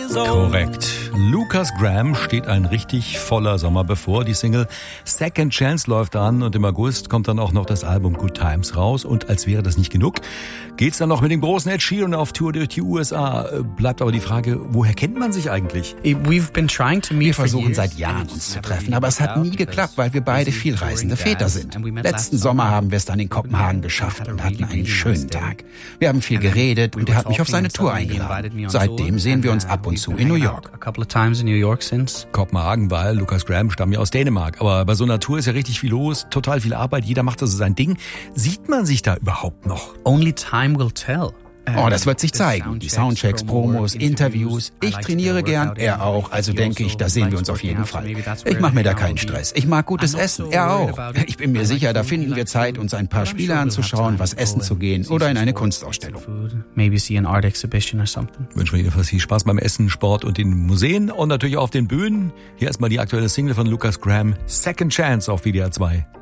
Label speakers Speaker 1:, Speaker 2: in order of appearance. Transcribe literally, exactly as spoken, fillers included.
Speaker 1: years old.
Speaker 2: Korrekt. Lucas Graham steht ein richtig voller Sommer bevor. Die Single Second Chance läuft an und im August kommt dann auch noch das Album Good Times raus. Und als wäre das nicht genug, geht's dann noch mit dem großen Ed Sheeran auf Tour durch die U S A. Bleibt aber die Frage, woher kennt man sich eigentlich?
Speaker 3: We've been trying to meet
Speaker 4: wir versuchen seit Jahren uns zu treffen, aber es hat nie geklappt, weil wir beide vielreisende Väter sind. Letzten Sommer haben wir es dann in Kopenhagen geschafft und hatten einen schönen Tag. Wir haben viel geredet und er hat mich auf seine Tour eingeladen. Seitdem sehen wir uns ab und zu in New York.
Speaker 2: Kopenhagen, weil Lucas Graham stammt ja aus Dänemark. Aber bei so einer Tour ist ja richtig viel los, total viel Arbeit, jeder macht also sein Ding. Sieht man sich da überhaupt noch?
Speaker 3: Only time will tell.
Speaker 4: Oh, das wird sich zeigen. Die Soundchecks, Promos, Interviews. Ich trainiere gern, er auch. Also denke ich, da sehen wir uns auf jeden Fall. Ich mache mir da keinen Stress. Ich mag gutes Essen, er auch. Ich bin mir sicher, da finden wir Zeit, uns ein paar Spiele anzuschauen, was essen zu gehen oder in eine Kunstausstellung.
Speaker 2: Wünschen wir jedenfalls viel Spaß beim Essen, Sport und den Museen und natürlich auch auf den Bühnen. Hier erstmal die aktuelle Single von Lucas Graham, Second Chance auf W D R zwei.